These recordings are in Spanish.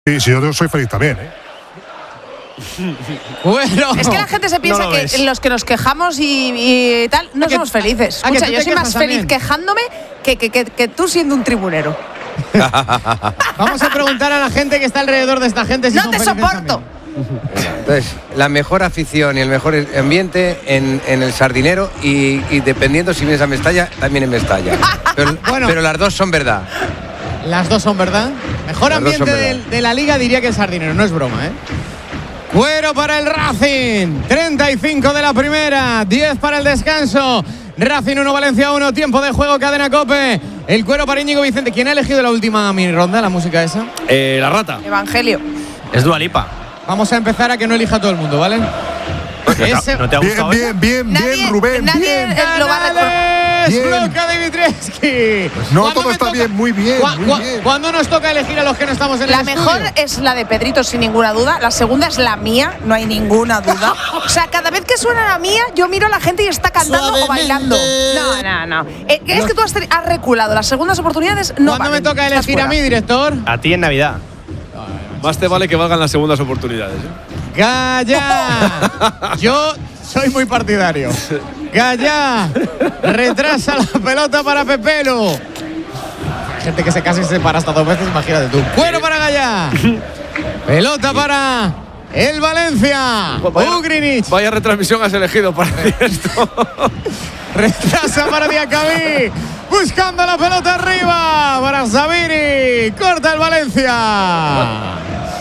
Sí, yo soy feliz también, ¿eh? Bueno, es que la gente se piensa que los que nos quejamos y tal no somos felices. Escucha, yo soy más feliz quejándome que tú siendo un tribunero. Vamos a preguntar a la gente que está alrededor de esta gente si no son te felices soporto. Entonces, la mejor afición y el mejor ambiente en el Sardinero y dependiendo si vienes a Mestalla, también en Mestalla. Pero las dos son verdad. Las dos son verdad. Mejor ambiente de la liga diría que el Sardinero, no es broma, ¿eh? Cuero para el Racing, 35 de la primera, 10 para el descanso. Racing 1, Valencia 1, tiempo de juego, cadena COPE. El cuero para Íñigo Vicente. ¿Quién ha elegido la última mini ronda, la música esa? La rata. Evangelio. Es Dua Lipa. Vamos a empezar a que no elija todo el mundo, ¿vale? ¿No te ha gustado? Bien, Rubén. Nadie lo va a recordar. Bloca Dimitrievski. Pues no, todo está bien, muy bien. ¿Cuándo nos toca elegir a los que no estamos en el estudio? La mejor es la de Pedrito, sin ninguna duda. La segunda es la mía, no hay ninguna duda. O sea, cada vez que suena la mía, yo miro a la gente y está cantando o bailando. No. Es que tú has reculado. Las segundas oportunidades no. ¿Cuándo me toca elegir a mí, director? A ti en Navidad. Más te vale que valgan las segundas oportunidades, ¿eh? ¡Calla! Yo soy muy partidario. ¡Calla! Retrasa la pelota para Pepelu. Hay gente que se casa y se separa hasta 2 veces, imagínate tú. Cuero para Gallá. Pelota para el Valencia. Ugrinic. Vaya retransmisión has elegido para esto. Retrasa para Diacabí. Buscando la pelota arriba para Sabiri. Corta el Valencia.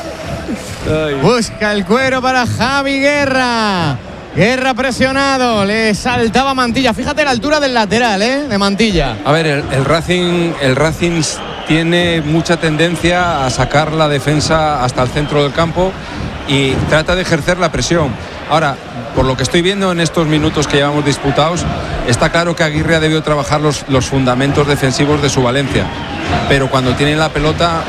Busca el cuero para Javi Guerra. Guerra presionado. Le saltaba Mantilla. Fíjate la altura del lateral, de Mantilla. A ver, el Racing tiene mucha tendencia a sacar la defensa hasta el centro del campo y trata de ejercer la presión. Ahora, por lo que estoy viendo en estos minutos que llevamos disputados, está claro que Aguirre ha debido trabajar los fundamentos defensivos de su Valencia, pero cuando tiene la pelota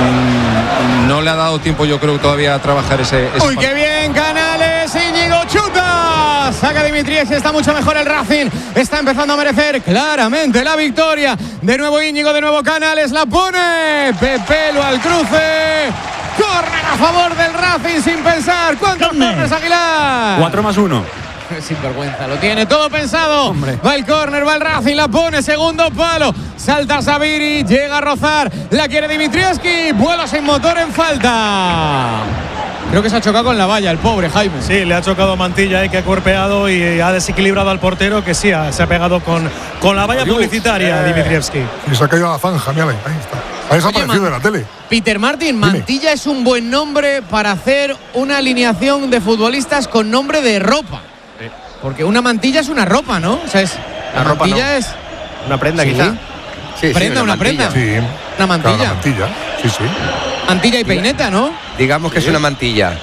no le ha dado tiempo, yo creo, todavía a trabajar ese ¡Uy, qué bien! Canales, Íñigo, chuta. Saca Dimitrievski, está mucho mejor el Racing. Está empezando a merecer claramente la victoria. De nuevo Íñigo, de nuevo Canales, la pone. Pepelu al cruce. Córner a favor del Racing sin pensar. ¿Cuántos corners, Aguilar? 4+1. Sin vergüenza, lo tiene todo pensado. Hombre. Va el córner, va el Racing, la pone, segundo palo. Salta Sabiri, llega a rozar. La quiere Dimitrievski. Vuelo sin motor en falta. Creo que se ha chocado con la valla, el pobre Jaime. Sí, le ha chocado Mantilla, que ha cuerpeado y ha desequilibrado al portero, que sí, se ha pegado con la valla publicitaria Dimitrievski. Y se ha caído a la zanja, mira, ahí está. Ha desaparecido de la tele. Peter Martin, Mantilla es un buen nombre para hacer una alineación de futbolistas con nombre de ropa. Porque una mantilla es una ropa, ¿no? O sea, la ropa mantilla no. Es una prenda, quizá. Sí, una prenda. Sí. Una mantilla. Claro, mantilla. Sí. Mantilla y peineta, ¿no? Digamos que es una mantilla.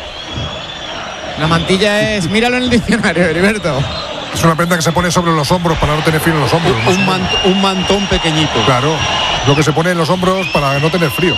La mantilla es, míralo en el diccionario, Heriberto. Es una prenda que se pone sobre los hombros para no tener frío en los hombros. Un mantón pequeñito. Claro, lo que se pone en los hombros para no tener frío.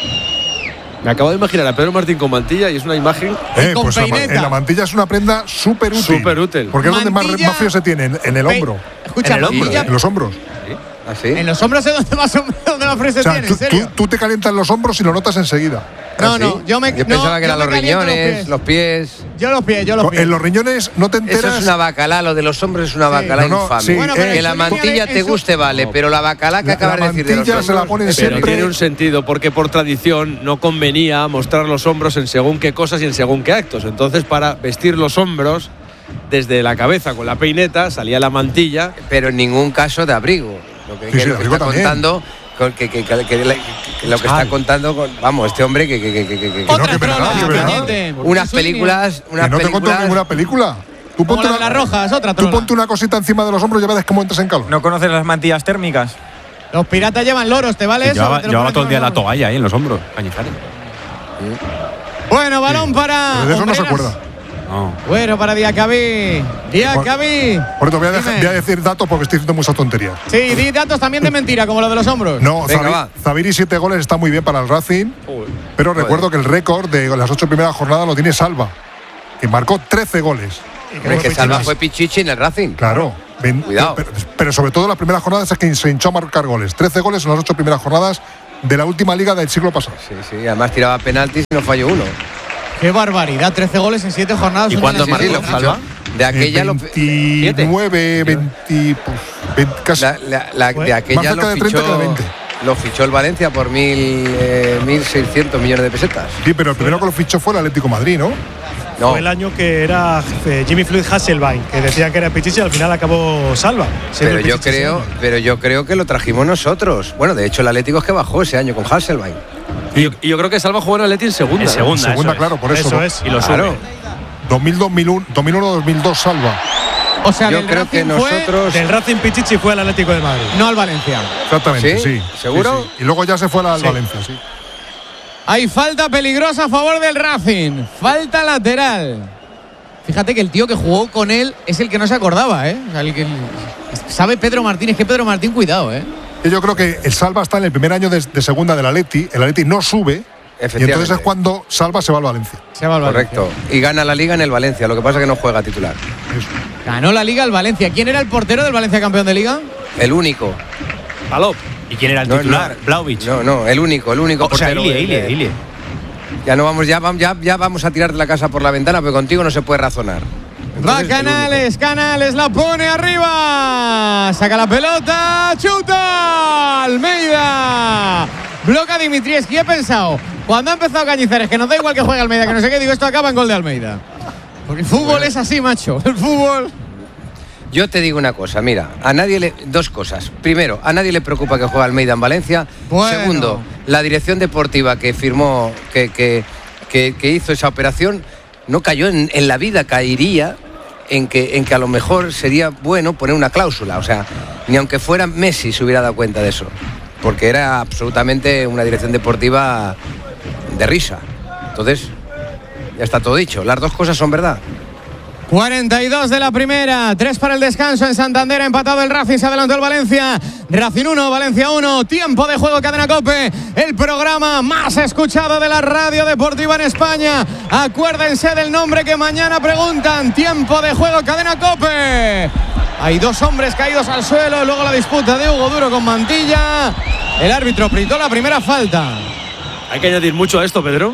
Me acabo de imaginar a Pedro Martín con mantilla y es una imagen. Pues la mantilla es una prenda súper útil. Porque es donde más frío se tiene, en el hombro. Escucha, en los hombros. ¿Así? En los hombros es donde más frío se tiene, ¿en serio? Tú te calientas los hombros y lo notas enseguida. No, yo pensaba que eran los riñones, los pies. Yo los pies. En los riñones no te enteras. Eso es una bacalá, lo de los hombres es una bacalá infame. Sí, que la mantilla te guste, vale, pero la bacalá que acabas de decir de los hombros, se la ponen siempre. Pero tiene un sentido, porque por tradición no convenía mostrar los hombros en según qué cosas y en según qué actos. Entonces, para vestir los hombros desde la cabeza con la peineta salía la mantilla. Pero en ningún caso de abrigo. Lo que está contando. Lo que está contando, vamos, este hombre unas películas. No te contó ninguna película. Tú ponte la roja, es otra trola. Tú ponte una cosita encima de los hombros y ya ves cómo entras en calor. ¿No conoces las mantillas térmicas? Los piratas llevan loros, ¿te vale eso? Llevaba todo el día la toalla ahí en los hombros, Cañizares. Bueno, balón para. De eso no se acuerda. No. Bueno, para Diacabí. Por eso voy a decir datos porque estoy diciendo muchas tonterías. Sí, di datos también de mentira, como lo de los hombros. No, Zabiri 7 goles está muy bien para el Racing. Pero recuerdo que el récord de las 8 primeras jornadas lo tiene Salva, que marcó 13 goles. Que Salva fue Pichichi en el Racing. Claro. Cuidado. Pero sobre todo las primeras jornadas es que se hinchó a marcar goles. 13 goles en las 8 primeras jornadas de la última liga del siglo pasado. Sí, además tiraba penaltis y no falló uno. Qué barbaridad, 13 goles en 7 jornadas. ¿Y cuándo más lo salva? De aquella 29, 20, casi. De aquella más cerca de 30 que de 20. Lo fichó el Valencia por 1.600 millones de pesetas. Sí, pero el primero que lo fichó fue el Atlético de Madrid, ¿no? No. Fue el año que era Jimmy Floyd Hasselbaink, que decía que era Pichichi y al final acabó Salva. Pero yo creo que lo trajimos nosotros. Bueno, de hecho el Atlético es que bajó ese año con Hasselbaink. Y yo creo que Salva jugó en Atleti en segunda. En segunda, claro, por eso. Eso es. Y lo sube. 2001-2002 Salva. O sea, yo creo que nosotros. Del Racing Pichichi fue al Atlético de Madrid. No al Valencia. Exactamente, sí. ¿Seguro? Sí. Y luego ya se fue al Valencia, sí. Hay falta peligrosa a favor del Racing. Falta lateral. Fíjate que el tío que jugó con él es el que no se acordaba, ¿eh? O sea, el que sabe Pedro Martín. Es que Pedro Martín, cuidado, ¿eh? Yo creo que el Salva está en el primer año de segunda del Atleti. El Atleti no sube. Y entonces es cuando Salva se va al Valencia. Correcto. Y gana la Liga en el Valencia. Lo que pasa es que no juega titular. Eso. Ganó la Liga el Valencia. ¿Quién era el portero del Valencia campeón de Liga? El único. Palop. ¿Y quién era el titular? Vlahovic. No, el único portero. Ilie. Ya vamos a tirar de la casa por la ventana, pero contigo no se puede razonar. Va Canales la pone arriba. Saca la pelota, chuta. Almeida. Bloca Dimitrievski. He pensado, cuando ha empezado Cañizares, que nos da igual que juegue Almeida, que no sé qué, digo, esto acaba en gol de Almeida. Porque el fútbol es así, macho. El fútbol. Yo te digo una cosa, mira, dos cosas. Primero, a nadie le preocupa que juegue Almeida en Valencia. Bueno. Segundo, la dirección deportiva que firmó, que hizo esa operación, no cayó en la vida, caería en que a lo mejor sería bueno poner una cláusula. O sea, ni aunque fuera Messi se hubiera dado cuenta de eso. Porque era absolutamente una dirección deportiva de risa. Entonces, ya está todo dicho. Las dos cosas son verdad. 42 de la primera, 3 para el descanso en Santander, empatado el Racing, se adelantó el Valencia. Racing 1, Valencia 1, tiempo de juego, Cadena COPE, el programa más escuchado de la radio deportiva en España. Acuérdense del nombre que mañana preguntan, tiempo de juego, Cadena COPE. Hay dos hombres caídos al suelo, luego la disputa de Hugo Duro con Mantilla. El árbitro pitó la primera falta. ¿Hay que añadir mucho a esto, Pedro?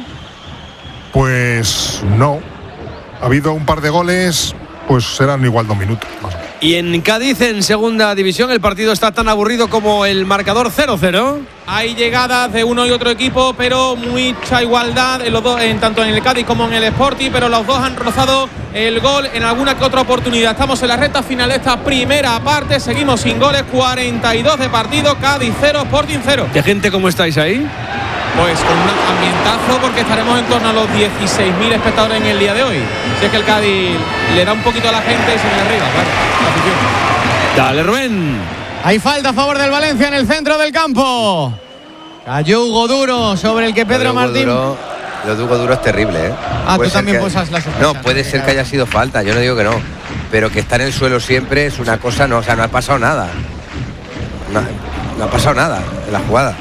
Pues no. Ha habido un par de goles, pues serán igual 2 minutos más. Y en Cádiz, en segunda división, el partido está tan aburrido como el marcador 0-0. Hay llegadas de uno y otro equipo, pero mucha igualdad en los dos, tanto en el Cádiz como en el Sporting, pero los dos han rozado el gol en alguna que otra oportunidad. Estamos en la recta final de esta primera parte, seguimos sin goles, 42 de partido, Cádiz 0, Sporting 0. ¿Qué gente cómo estáis ahí? Pues con un ambientazo, porque estaremos en torno a los 16.000 espectadores en el día de hoy. Si es que el Cádiz le da un poquito a la gente y se viene arriba, claro, la afición. Dale, Rubén. Hay falta a favor del Valencia en el centro del campo. Cayó Hugo Duro sobre el que Pedro Martín. Lo de Hugo Duro es terrible, ¿eh? Tú también posas la sospecha. No, puede ser que haya sido falta, yo no digo que no. Pero que está en el suelo siempre es una cosa, no, o sea, no ha pasado nada. No ha pasado nada en la jugada.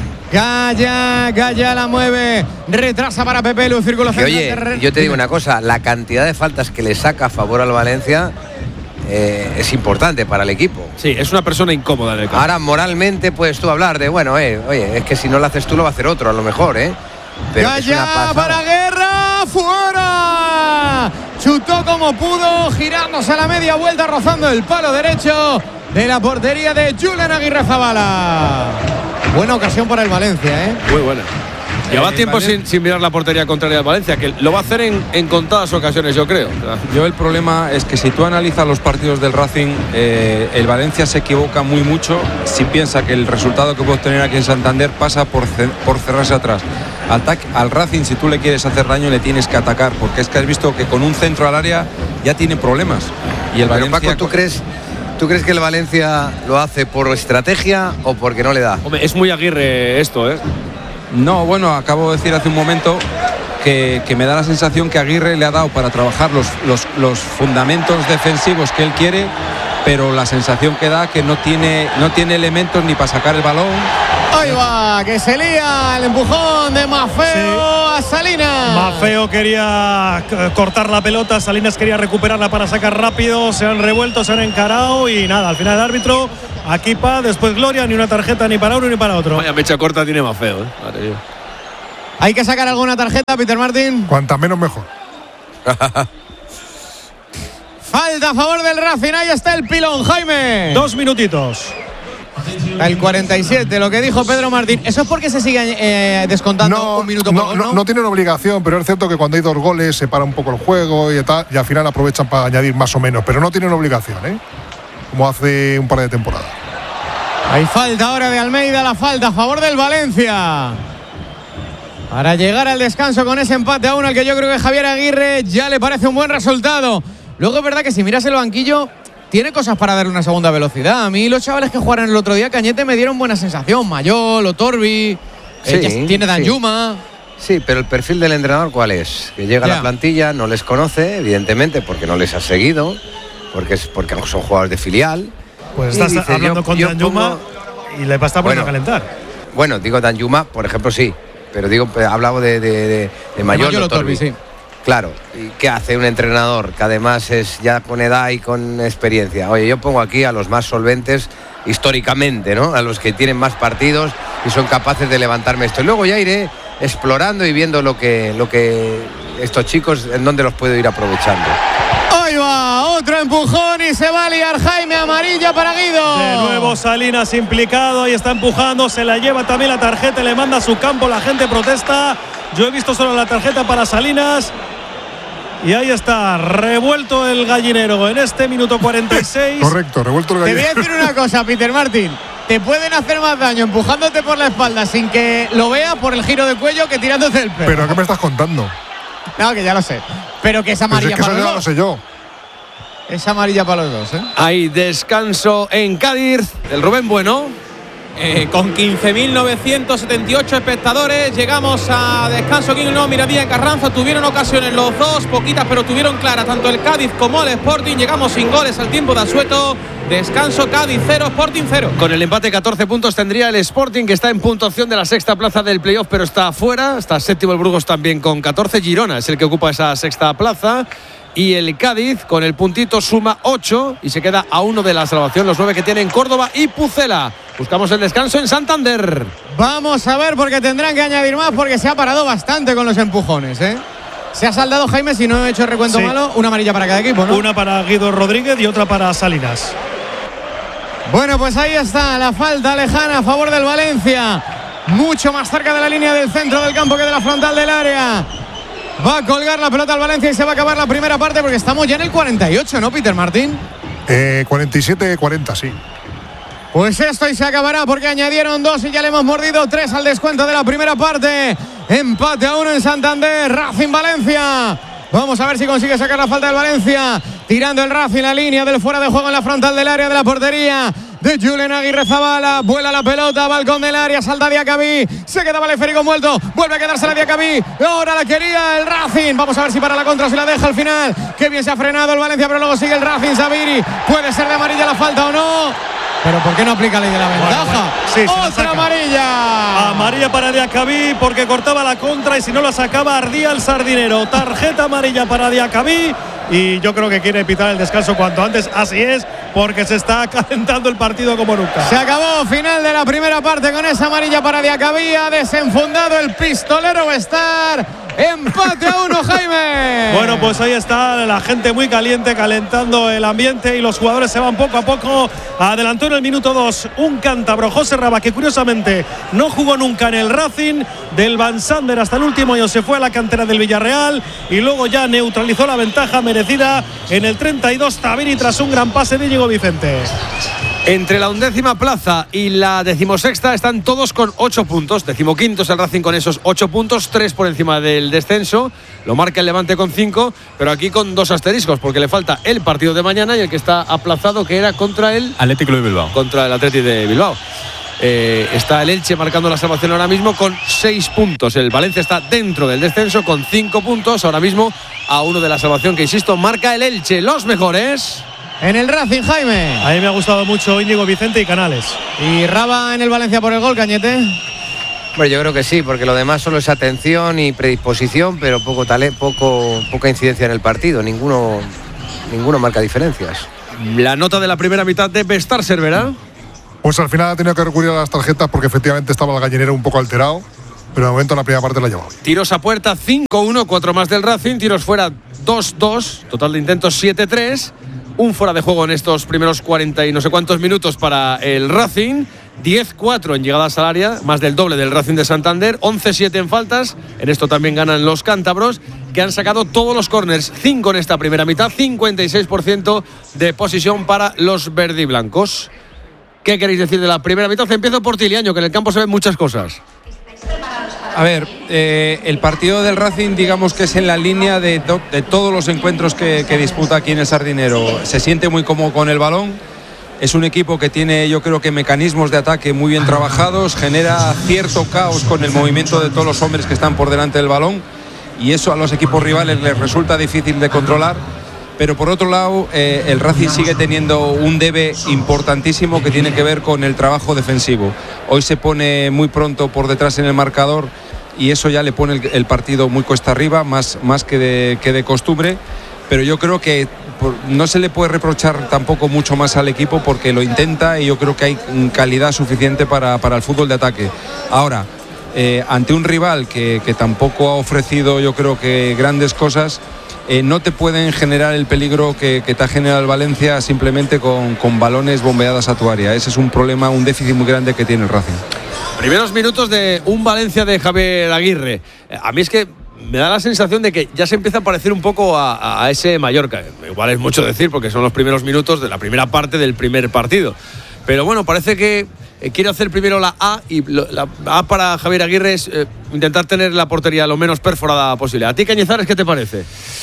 Gaya la mueve, retrasa para Pepe Lu, círculo central. Oye, yo te digo una cosa, la cantidad de faltas que le saca a favor al Valencia es importante para el equipo. Sí, es una persona incómoda en el campo. Ahora, moralmente puedes tú hablar de, bueno, oye, es que si no lo haces tú lo va a hacer otro, a lo mejor, Pero Gaya para Guerra, fuera. Chutó como pudo, girándose a la media vuelta, rozando el palo derecho de la portería de Julen Aguirrezabala. Buena ocasión para el Valencia, Muy buena. Lleva tiempo sin mirar la portería contraria del Valencia, que lo va a hacer en contadas ocasiones, yo creo. Yo el problema es que si tú analizas los partidos del Racing, el Valencia se equivoca muy mucho si piensa que el resultado que puede obtener aquí en Santander pasa por cerrarse atrás. Al Racing, si tú le quieres hacer daño, le tienes que atacar, porque es que has visto que con un centro al área ya tiene problemas. Y el Pero Valencia, Paco, ¿tú crees que el Valencia lo hace por estrategia o porque no le da? Hombre, es muy Aguirre esto, No, bueno, acabo de decir hace un momento que me da la sensación que Aguirre le ha dado para trabajar los fundamentos defensivos que él quiere, pero la sensación que da que no tiene elementos ni para sacar el balón. Ahí va, que se lía el empujón de Maffeo a Salinas. Maffeo quería cortar la pelota, Salinas quería recuperarla para sacar rápido, se han revuelto, se han encarado y nada, al final el árbitro Aquí paz, después gloria, ni una tarjeta ni para uno ni para otro. Vaya mecha corta tiene más feo, Madre mía. ¿Hay que sacar alguna tarjeta, Peter Martin? Cuanta menos mejor. Falta a favor del Racing, ahí está el pilón, Jaime. 2 minutitos. El 47, lo que dijo Pedro Martín. ¿Eso es porque se sigue descontando un minuto por gol? No tienen obligación, pero es cierto que cuando hay 2 goles se para un poco el juego y tal, y al final aprovechan para añadir más o menos, pero no tienen obligación, como hace un par de temporadas. Hay falta ahora de Almeida, la falta a favor del Valencia. Para llegar al descanso con ese empate a 1, al que yo creo que Javier Aguirre ya le parece un buen resultado. Luego es verdad que si miras el banquillo, tiene cosas para darle una segunda velocidad. A mí los chavales que jugaron el otro día, Cañete, me dieron buena sensación. Mayol, Otorbi, tiene Danjuma. Sí, pero el perfil del entrenador, ¿cuál es? Que llega a la plantilla, no les conoce, evidentemente, porque no les ha seguido, porque son jugadores de filial. Pues estás hablando con Danjuma y le va a estar poniendo a calentar. Bueno, digo Danjuma, por ejemplo, sí. Pero hablaba de Mayol, Otorbi. Sí. Claro, ¿y qué hace un entrenador que además es ya con edad y con experiencia? Oye, yo pongo aquí a los más solventes históricamente, ¿no? A los que tienen más partidos y son capaces de levantarme esto. Y luego ya iré explorando y viendo lo que estos chicos, en dónde los puedo ir aprovechando. Ahí va, otro empujón y se va a liar Jaime, amarilla para Guido. De nuevo Salinas implicado y está empujando, se la lleva también la tarjeta, le manda a su campo, la gente protesta. Yo he visto solo la tarjeta para Salinas. Y ahí está, revuelto el gallinero en este minuto 46. Correcto, revuelto el gallinero. Te voy a decir una cosa, Peter Martin. Te pueden hacer más daño empujándote por la espalda sin que lo veas por el giro de cuello que tirándote el pelo. ¿Pero qué me estás contando? No, que ya lo sé. Pero que es amarilla pues es que para los dos. Lo sé yo. Es amarilla para los dos, Hay descanso en Cádiz. El Rubén Bueno. Con 15.978 espectadores llegamos a descanso aquí en el nuevo Miradía de Carranza. Tuvieron ocasiones los dos, poquitas, pero tuvieron claras tanto el Cádiz como el Sporting. Llegamos sin goles al tiempo de asueto. Descanso, Cádiz 0, Sporting 0. Con el empate 14 puntos tendría el Sporting, que está en puntuación de la sexta plaza del playoff, pero está fuera. Está séptimo el Burgos también con 14. Girona es el que ocupa esa sexta plaza. Y el Cádiz, con el puntito, suma 8 y se queda a 1 de la salvación. Los 9 que tienen Córdoba y Pucela. Buscamos el descanso en Santander. Vamos a ver, porque tendrán que añadir más, porque se ha parado bastante con los empujones, Se ha saldado, Jaime, si no he hecho recuento malo, una amarilla para cada equipo, ¿no? Una para Guido Rodríguez y otra para Salinas. Bueno, pues ahí está la falta lejana a favor del Valencia. Mucho más cerca de la línea del centro del campo que de la frontal del área. Va a colgar la pelota al Valencia y se va a acabar la primera parte, porque estamos ya en el 48, ¿no, Peter Martín? 47-40, sí. Pues esto y se acabará, porque añadieron 2 y ya le hemos mordido 3 al descuento de la primera parte. Empate a 1 en Santander, Racing Valencia. Vamos a ver si consigue sacar la falta del Valencia. Tirando el Racing, la línea del fuera de juego en la frontal del área de la portería de Julen Aguirrezabala. Vuela la pelota, balcón del área, salta Diacabí. Se quedaba el esférico envuelto, vuelve a quedarse la Diacabí. Ahora la quería el Racing. Vamos a ver si para la contra, si la deja al final. Qué bien se ha frenado el Valencia, pero luego sigue el Racing. Sabiri, puede ser de amarilla la falta o no. Pero ¿por qué no aplica ley de la ventaja? Bueno. Sí, otra amarilla. Amarilla para Diacabí porque cortaba la contra y si no la sacaba ardía el sardinero. Tarjeta amarilla para Diacabí y yo creo que quiere pitar el descanso cuanto antes. Así es, porque se está calentando el partido como nunca. Se acabó, final de la primera parte con esa amarilla para Diacabí. Ha desenfundado el pistolero Star. Empate a 1, Jaime. Bueno, pues ahí está la gente muy caliente, calentando el ambiente y los jugadores se van poco a poco. Adelantó en el minuto 2 un cántabro, José Raba, que curiosamente no jugó nunca en el Racing. Del Van Sander hasta el último año se fue a la cantera del Villarreal y luego ya neutralizó la ventaja merecida en el 32 Tabiri tras un gran pase de Íñigo Vicente. Entre la 11ª plaza y la 16ª están todos con 8 puntos. 15º es el Racing con esos 8 puntos, 3 por encima del descenso. Lo marca el Levante con 5, pero aquí con 2 asteriscos, porque le falta el partido de mañana y el que está aplazado, que era contra el Atlético de Bilbao. Contra el Atleti de Bilbao. Está el Elche marcando la salvación ahora mismo con 6 puntos. El Valencia está dentro del descenso con 5 puntos. Ahora mismo a 1 de la salvación, que insisto, marca el Elche. Los mejores en el Racing, Jaime. A mí me ha gustado mucho Íñigo Vicente y Canales. ¿Y Raba en el Valencia por el gol, Cañete? Bueno, yo creo que sí, porque lo demás solo es atención y predisposición, pero poca incidencia en el partido. Ninguno marca diferencias. La nota de la primera mitad de Bestar Cervera. Pues al final ha tenido que recurrir a las tarjetas porque efectivamente estaba el gallinero un poco alterado, pero de momento en la primera parte la llevaba. Tiros a puerta 5-1, 4 más del Racing, tiros fuera 2-2, total de intentos 7-3, un fuera de juego en estos primeros 40 y no sé cuántos minutos para el Racing, 10-4 en llegadas al área, más del doble del Racing de Santander, 11-7 en faltas, en esto también ganan los cántabros, que han sacado todos los córners, 5 en esta primera mitad, 56% de posesión para los verdiblancos. ¿Qué queréis decir de la primera mitad? Empiezo por Tiliaño, que en el campo se ven muchas cosas. A ver, el partido del Racing, digamos que es en la línea de todos los encuentros que disputa aquí en el Sardinero. Se siente muy cómodo con el balón. Es un equipo que tiene, yo creo que mecanismos de ataque muy bien trabajados, genera cierto caos con el movimiento de todos los hombres que están por delante del balón, y eso a los equipos rivales les resulta difícil de controlar. Pero por otro lado, el Racing sigue teniendo un debe importantísimo que tiene que ver con el trabajo defensivo. Hoy se pone muy pronto por detrás en el marcador y eso ya le pone el partido muy cuesta arriba, más que de costumbre. Pero yo creo que no se le puede reprochar tampoco mucho más al equipo porque lo intenta, y yo creo que hay calidad suficiente para el fútbol de ataque. Ahora, ante un rival que tampoco ha ofrecido, yo creo que grandes cosas, no te pueden generar el peligro que te ha generado el Valencia simplemente con balones bombeados a tu área. Ese es un problema, un déficit muy grande que tiene el Racing. Primeros minutos de un Valencia de Javier Aguirre. A mí es que me da la sensación de que ya se empieza a parecer un poco a ese Mallorca. Igual es mucho decir porque son los primeros minutos de la primera parte del primer partido. Pero bueno, parece que quiere hacer primero la A, y la A para Javier Aguirre es intentar tener la portería lo menos perforada posible. ¿A ti, Cañizares, qué te parece?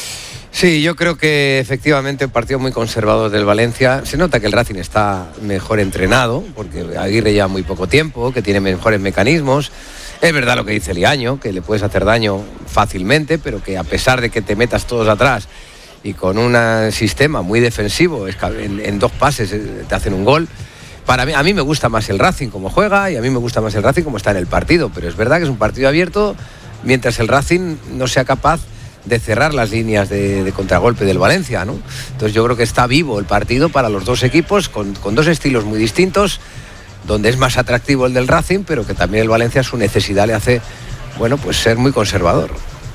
Sí, yo creo que efectivamente un partido muy conservador del Valencia. Se nota que el Racing está mejor entrenado, porque Aguirre lleva muy poco tiempo, que tiene mejores mecanismos. Es verdad lo que dice Liaño, que le puedes hacer daño fácilmente, pero que a pesar de que te metas todos atrás y con un sistema muy defensivo, en 2 pases te hacen un gol. A mí me gusta más el Racing como juega, y a mí me gusta más el Racing como está en el partido, pero es verdad que es un partido abierto mientras el Racing no sea capaz de cerrar las líneas de contragolpe del Valencia, ¿no? Entonces yo creo que está vivo el partido para los dos equipos, con 2 estilos muy distintos, donde es más atractivo el del Racing, pero que también el Valencia, su necesidad le hace, bueno, pues ser muy conservador.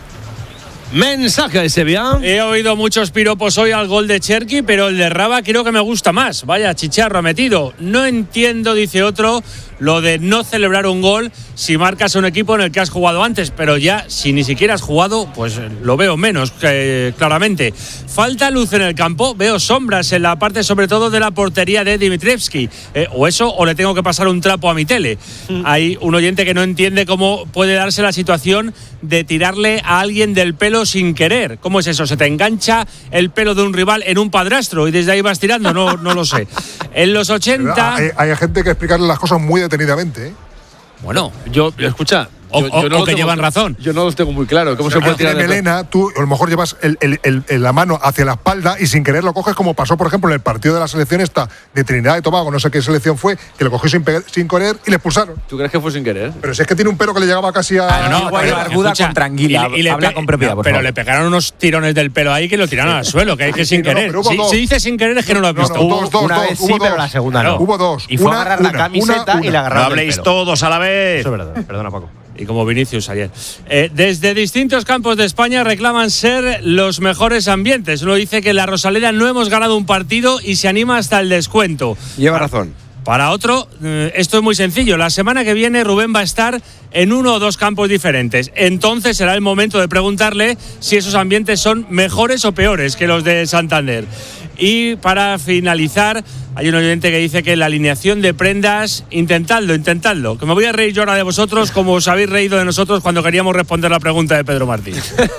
Mensaje de Sevilla. He oído muchos piropos hoy al gol de Cherki, pero el de Raba creo que me gusta más. Vaya chicharro ha metido. No entiendo, dice otro, lo de no celebrar un gol si marcas a un equipo en el que has jugado antes, pero ya si ni siquiera has jugado, pues lo veo menos claramente. Falta luz en el campo, veo sombras en la parte sobre todo de la portería de Dimitrievski, o eso, o le tengo que pasar un trapo a mi tele. Hay un oyente que no entiende cómo puede darse la situación de tirarle a alguien del pelo sin querer. ¿Cómo es eso? ¿Se te engancha el pelo de un rival en un padrastro y desde ahí vas tirando? No lo sé. En los 80... Hay gente que explicarle las cosas muy detenidamente, ¿eh? Bueno, yo escucha... O que llevan razón. Yo no los tengo muy claro. ¿Cómo se puede tirar de melena? Tú a lo mejor llevas la mano hacia la espalda y sin querer lo coges, como pasó, por ejemplo, en el partido de la selección esta de Trinidad y Tobago, no sé qué selección fue, que lo cogió sin querer y le expulsaron. ¿Tú crees que fue sin querer? Pero si es que tiene un pelo que le llegaba casi a... Barbuda con tranquila. Y habla con propiedad, por favor. Le pegaron unos tirones del pelo ahí que lo tiraron al suelo, que hay que sin querer. Si dice sin querer es que no lo has visto. Una vez sí, pero la segunda no. Hubo 2. Y fue a agarrar la camiseta y le agarraron. No habléis todos a la vez. Eso es verdad. Perdona, Paco. Y como Vinicius ayer. Desde distintos campos de España reclaman ser los mejores ambientes. Uno dice que en la Rosaleda no hemos ganado un partido y se anima hasta el descuento. Lleva razón. Para otro, esto es muy sencillo. La semana que viene Rubén va a estar en 1 o 2 campos diferentes. Entonces será el momento de preguntarle si esos ambientes son mejores o peores que los de Santander. Y para finalizar, hay un oyente que dice que la alineación de prendas, intentadlo. Que me voy a reír yo ahora de vosotros como os habéis reído de nosotros cuando queríamos responder la pregunta de Pedro Martín.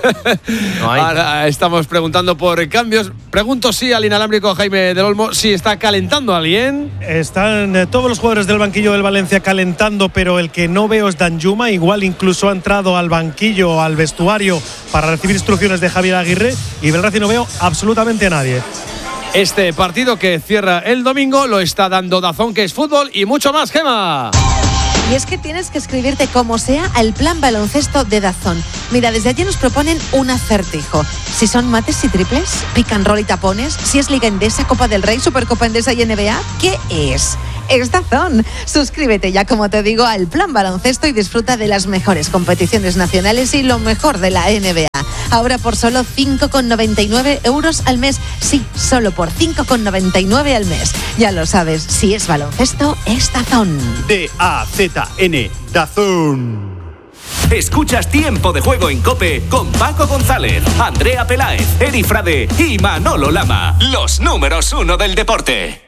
Ahora estamos preguntando por cambios. Pregunto si al inalámbrico Jaime del Olmo si está calentando alguien. Están todos los jugadores del banquillo del Valencia calentando, pero el que no veo es Danjuma. Igual incluso ha entrado al banquillo, al vestuario, para recibir instrucciones de Javier Aguirre. Y del Racing no veo absolutamente a nadie. Este partido que cierra el domingo lo está dando DAZN, que es fútbol y mucho más, Gema. Y es que tienes que escribirte como sea al plan baloncesto de DAZN. Mira, desde allí nos proponen un acertijo. Si son mates y triples, pick and roll y tapones, si es Liga Endesa, Copa del Rey, Supercopa Endesa y NBA, ¿qué es? es DAZN. Suscríbete ya, como te digo, al Plan Baloncesto y disfruta de las mejores competiciones nacionales y lo mejor de la NBA. Ahora por solo 5,99 euros al mes. Sí, solo por 5,99 al mes. Ya lo sabes, si es baloncesto, es DAZN. DAZN, DAZN. Escuchas Tiempo de Juego en COPE con Paco González, Andrea Peláez, Eri Frade y Manolo Lama. Los números 1 del deporte.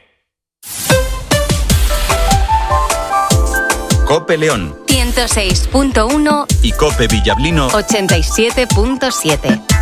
COPE León 106.1 y COPE Villablino 87.7.